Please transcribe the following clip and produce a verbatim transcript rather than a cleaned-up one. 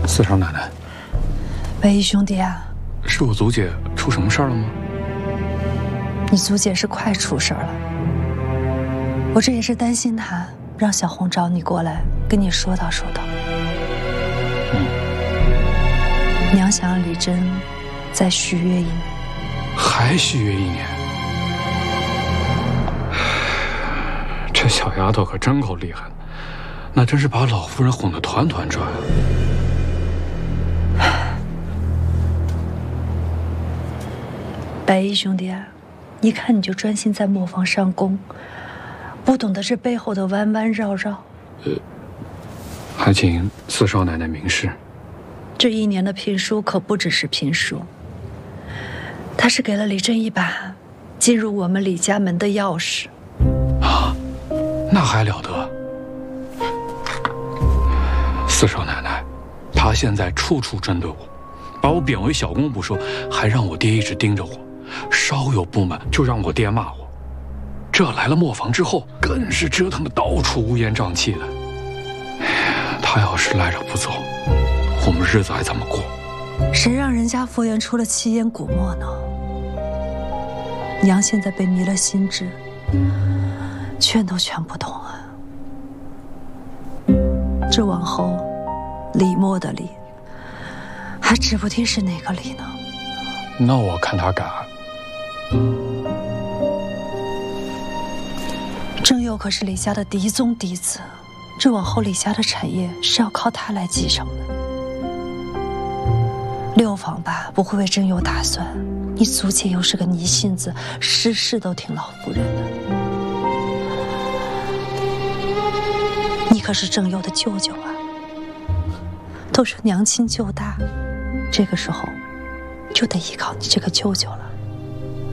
四少奶奶， 白衣兄弟啊， 是我祖姐出什么事儿了吗？ 你祖姐是快出事儿了，我这也是担心她，让小红找你过来跟你说道说道。 嗯， 娘想让李珍再续约一年， 还续约一年？这小丫头可真够厉害的，那真是把老夫人哄得团团转。 白衣兄弟啊，一看你就专心在磨坊上工，不懂得这背后的弯弯绕绕。 呃，还请四少奶奶明示。 这一年的聘书可不只是聘书，他是给了李珍一把进入我们李家门的钥匙。 啊，那还了得！四少奶奶，她现在处处针对我，把我贬为小公不说，还让我爹一直盯着我，稍有不满就让我爹骂我。这来了磨坊之后，更是折腾的到处乌烟瘴气的。他要是赖着不走，我们日子还怎么过？ 谁让人家佛缘出了七烟古墨呢？娘现在被迷了心智，劝都劝不动啊。这往后，李墨的李，还指不定是哪个李呢。 那我看他敢。 郑佑可是李家的嫡宗嫡子，这往后李家的产业是要靠他来继承的。六房吧不会为郑佑打算，你祖姐又是个泥性子，事事都听老夫人的。你可是郑佑的舅舅啊，都说娘亲舅大，这个时候就得依靠你这个舅舅了。